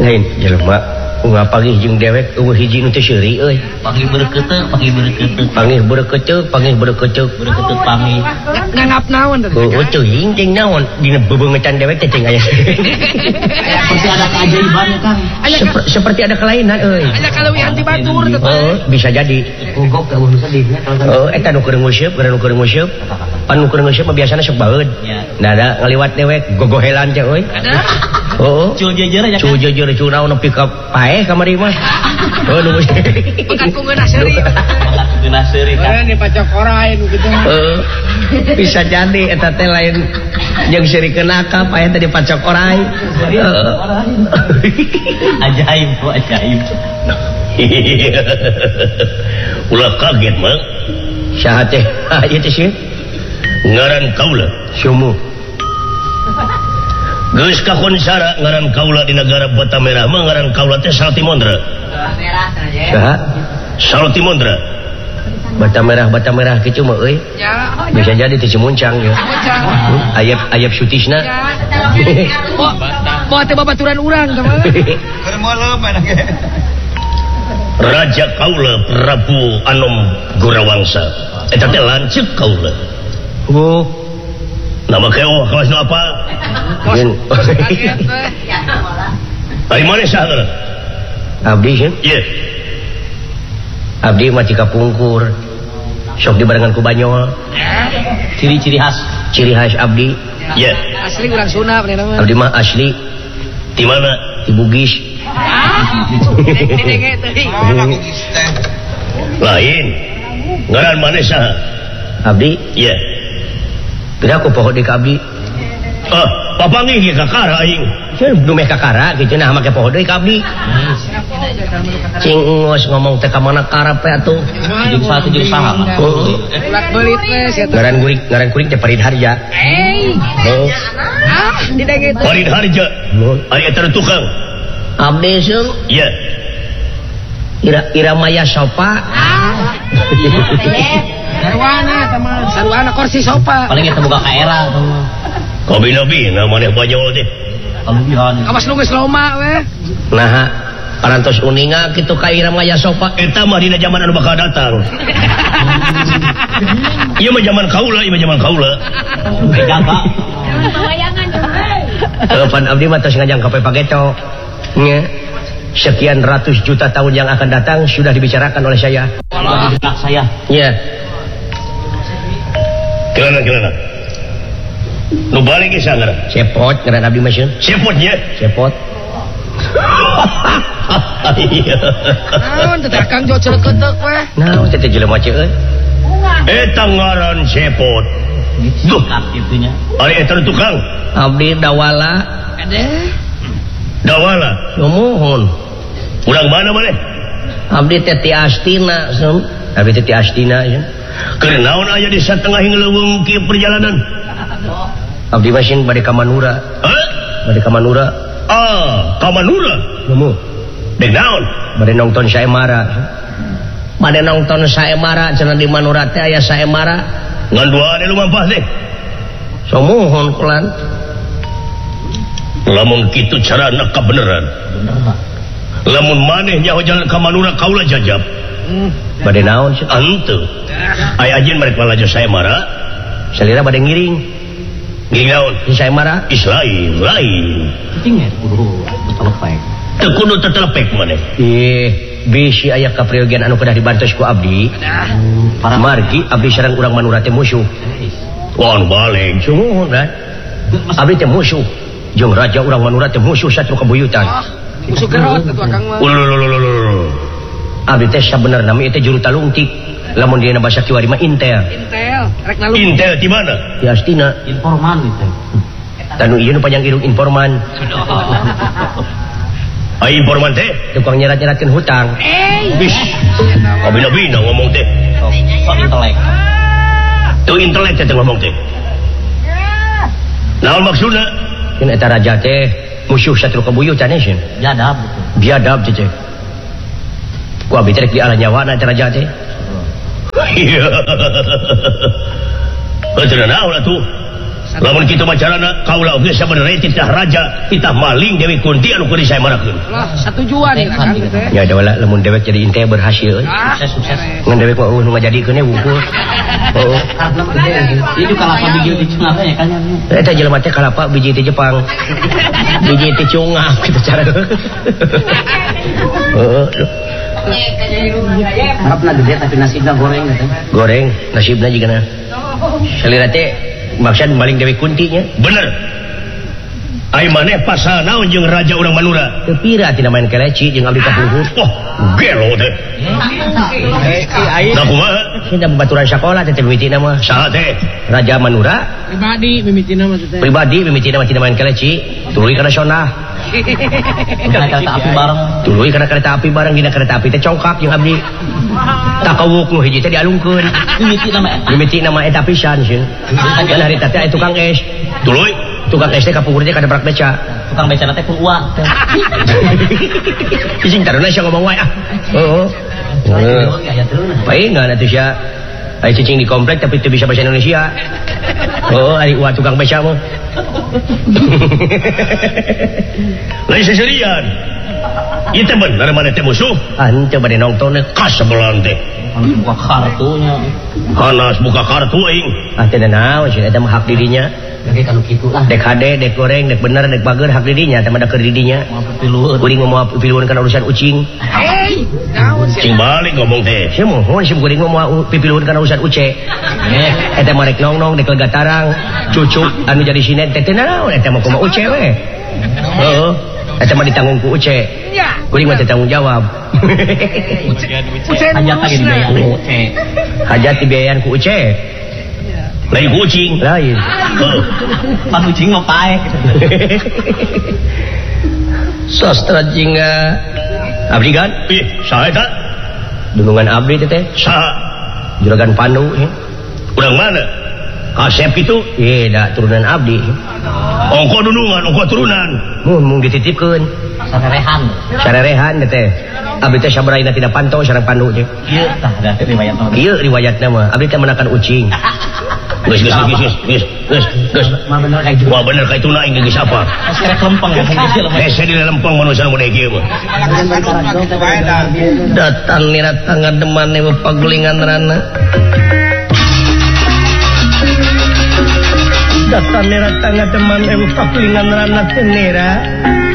lain jelema ngapagi jeung dewek eueuh hiji nu teu seuri euy panggih beureukeuteuh panggih ngangap naon teh oh teuing jeung naon dina bebeungetan dewek teh teh aya seperti ada keajaiban Kang seperti ada kelainan euy aya kaleuwihan ti batur teh oh bisa jadi gogok teh mun sedihnya oh eta nu keur nguseup pan nu keur nguseup mah biasana sok baeud nah da ngaliwat dewek gogohelan teh euy oh cul jejer aja cul jejer cul naon nepi ka paeh kamari mah oh nu pekat ku ngeunah seuri kan di pacok orai nu kitu bisa jadi eta teh lain jeung seuri kenaka paeh teh dipacok orai ajaib ulah kaget mah saha teh ieu teh sieun ngaran kaula sumuh geus kakonsara ngaran kaula di negara Batamera mah ngaran kaula teh Saltimondra saha Saltimondra Batamera kitu mah euy bisa jadi teh Cimuncang ya ayap sutisna moal teh babaturan urang teh mah keur meuleum enak ge Raja kaula Prabu Anom Gorawangsa eta teh lanceuk kaula oh nama keoh kelas apa dari mana saudara abdi sih iya abdi mah tika pungkur sok dibarengan ku banyol ciri khas abdi iya asli urang Sunda bener mah abdi mah asli di mana di Bugis lain ngaran mana saha abdi iya tidak aku pohon di abdi papanggih ge kakara aing nu meh kakara kitu nah make pohon deui ka abdi cing ngos ngomong teh ka mana karep atuh jeung saha ulak beulit we sia teh ngaran kuring teh Parid Harja didenge teh Parid Harja aya eta tukang abdi seung iya Iramaya Sopa sarwana kursi sopa paling eta boga ka era tah mah kabina-bina maneh banyol teh kalubihan awas nu geus loma we nah parantos uninga kitu ka Iramaya Sopa eta mah dina zaman anu bakal datang ieu mah zaman kaula jaga pan abdi mah tos ngajang ka Pageto nya sekian ratus juta tahun yang akan datang sudah dibicarakan oleh saya benak saya iya kelana nu balik ge sangara Sepot ngaran abdi mah sieun sepotnya Sepot naon teh Kang jo ceureukeuteuh we naon teh jelema ceueun eta ngaran sepot duh itunya ari eta tukang abdi dawala dawala nuhun urang mana maneh abdi teh ti Astina sem abdi teh ti Astina ya keur naon aya di satengah ngeleuweung kieu perjalanan abdi mah sieun bade ka Manura bade ka Manura Kamanura nuhun dek naon bade nongton saemara cenah di Manura teh aya saemara ngan duane lumampah teh somuhun kulan lamun kitu carana kabeneran lamun maneh nyaho jalan ka Manura kaula jajab bade naon sih henteu aya anjeun merek walajo saemara salira bade ngiring naon di saemara lain cing kudu telepek teu kudu tetelepek maneh bisi aya kapriyogian anu kedah dibantos ku abdi margi abdi sareng urang Manura teh musuh wan balik sumuhun kan abdi teh musuh jeung raja urang Manura teh musuh satru kabuyutan musuh gerot atuh Kang mah abdi teh sabenerna mah teh juru talungtik lamun dina basa kiwari mah intel rek nalung intel di mana di Astina informan itu tanu ieu nu panjang irung informan ai informan teh tukang nyerat-nyeratkeun hutang bis kabina-bina ngomong teh sok intelek tu intelek teh ngomong teh naon maksudna kan eta raja teh musuh satru kabuyutan sih biadab teh ku abdi teh di ala nyawana eta raja teh iya betul naon atuh Lamun kitu macarana kaula oge sabenerna titah raja, titah maling Dewi Kunti anu kudu saya marakeun. Lah, satujuan ya kan teh. Ya ada wala lamun dewek jadi inte berhasil. Sukses. Ngan dewek mah nu ngajadikeun we wungkul. Oh. Itu kalapa biji di Cungah ya kan. Eta jelema teh kalapa biji ti Jepang. Biji ti Cungah kitu cara. Heeh. Harapna gede tapi nasibna goreng gitu. Goreng nasibna jigana. Salira teh maksud maling Dewi Kunti nya. Bener. Ai maneh pasal naon jeung raja urang Manura? Teu pira tina main keleci jeung abdi kapuhur. Wah, gelo teh. Da kumaha? Kita babaturan sakola teh mimitina mah. Saha teh? Raja Manura Pribadi mimitina mah teh. pribadi mimitina mah tina main keleci, tuluy kana sonah. Kereta api bareng. Tuluy kana kereta api bareng dina kereta api teh congkak jeung abdi. Takawuk nu hiji teh dialungkeun. Mimitina mah eta pisan sieun. Dan harita teh aya tukang es. Tuluy Tukang es teh kapuhur teh kadabrak beca. Tukang beca teh pun uang. Sing taruna sia ngomong wae ah. Heeh. Paingan atuh sia. Ai cicing di komplek tapi teu bisa bahasa Indonesia. Oh, ari uang tukang beca mah. lain seserian. Ieu teh bener maneh teh musuh. Ante bade nongton Kasebelan teh. Harus buka kartunya. Hanas buka kartu aing. ah teh naon sih eta mah hak didinya. Jadi kalau gitu lah. Dek hade, dek goreng, dek bener, dek bager hak didinya teh mah keur didinya. Pilueun. Kuring mau pipilueun kana urusan ucing. Hei, naon sih? Cing balik ngomong teh. Sia mohon sim kuring mau pipilueun kana urusan uce. Eta mah rek nong-nong dek lega tarang, cucuk anu jadi sinet teh naon eta mah kumaha uce we. Heeh. Eta mah ditanggung ku uce. Ya. Kuring mah teh tanggung jawab. Hajat lagi dibayar uce. Hajat dibiayaan ku uce. Lain kucing. Lain. Pan ucing mah pae. Sastra jingga abdi kan? Ih, saha eta? Dunungan abdi teh Saha? juragan Pandu ya. Urang mana? Kasep itu? Iya, da turunan abdi. Ongko dudungan, ongko turunan. Mung dititipkeun. Sarerehan. Sarerehan teh. Abdi teh sabaraina tidak pantau sareng Pandu teh. Ieu tah da riwayat mah. Ieu riwayatna mah abdi teh menakan ucing. Geus. Mah bener kayak gitu. Wah bener ka ituna aing geus apa? Serek lempeng ngomong di sini. Hese di lempeng manusia nu kieu mah. Datang nirata ngademan we pagulingan rana. Datang nirata ngademan we pagulingan rana teh nira.